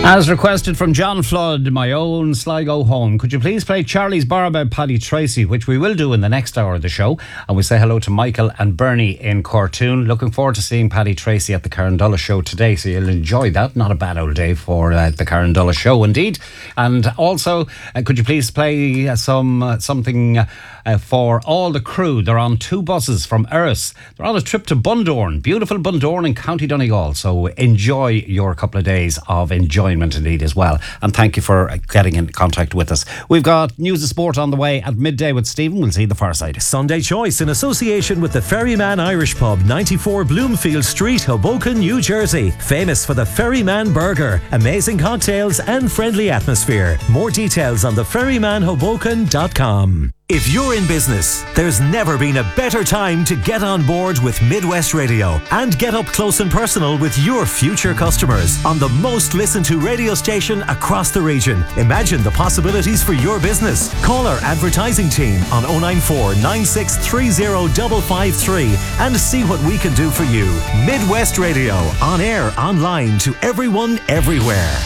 As requested from John Flood, my own Sligo home, could you please play Charlie's Bar by Paddy Tracy, which we will do in the next hour of the show. And we say hello to Michael and Bernie in Cortoon. Looking forward to seeing Paddy Tracy at the Carndullah show today, so you'll enjoy that. Not a bad old day for the Carndullah show indeed. And also, could you please play something for all the crew? They're on 2 buses from Erris. They're on a trip to Bundoran, beautiful Bundoran in County Donegal. So enjoy your couple of days of enjoyment indeed as well, and thank you for getting in contact with us. We've got news of sport on the way at midday with Stephen. We'll see the far side. Sunday Choice in association with the Ferryman Irish Pub, 94 Bloomfield Street, Hoboken, New Jersey. Famous for the Ferryman Burger, amazing cocktails and friendly atmosphere. More details on theferrymanhoboken.com. If you're in business, there's never been a better time to get on board with Midwest Radio and get up close and personal with your future customers on the most listened to radio station across the region. Imagine the possibilities for your business. Call our advertising team on 094 9630 553 and see what we can do for you. Midwest Radio, on air, online, to everyone, everywhere.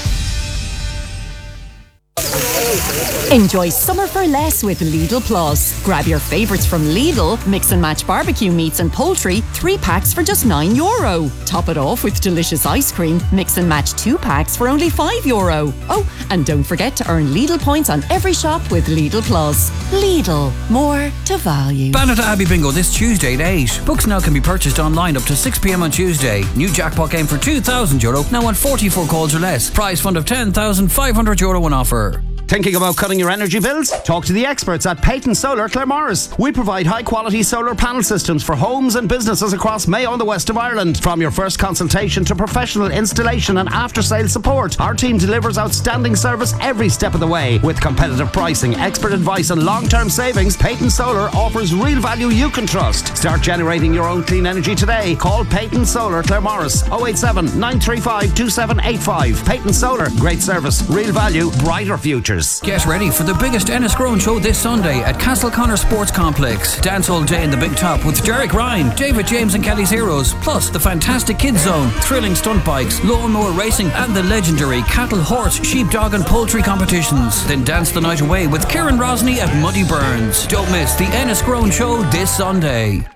Enjoy summer for less with Lidl Plus. Grab your favourites from Lidl, mix and match barbecue meats and poultry, 3 packs for just €9. Top it off with delicious ice cream, mix and match 2 packs for only €5. Oh, and don't forget to earn Lidl points on every shop with Lidl Plus. Lidl, more to value. Bannerton Abbey Bingo this Tuesday at 8. Books now can be purchased online up to 6 p.m. on Tuesday. New jackpot game for €2,000, now on 44 calls or less. Prize fund of €10,500 on offer. Thinking about cutting your energy bills? Talk to the experts at Peyton Solar Claremorris. We provide high-quality solar panel systems for homes and businesses across Mayo and the west of Ireland. From your first consultation to professional installation and after-sale support, our team delivers outstanding service every step of the way. With competitive pricing, expert advice and long-term savings, Peyton Solar offers real value you can trust. Start generating your own clean energy today. Call Peyton Solar Claremorris 087 935 2785. Peyton Solar, great service, real value, brighter futures. Get ready for the biggest Enniscrone show this Sunday at Castleconnor Sports Complex. Dance all day in the Big Top with Derek Ryan, David James and Kelly's Heroes, plus the fantastic Kids Zone, thrilling stunt bikes, lawnmower racing and the legendary cattle, horse, sheep, dog and poultry competitions. Then dance the night away with Kieran Rosny at Muddy Burns. Don't miss the Enniscrone show this Sunday.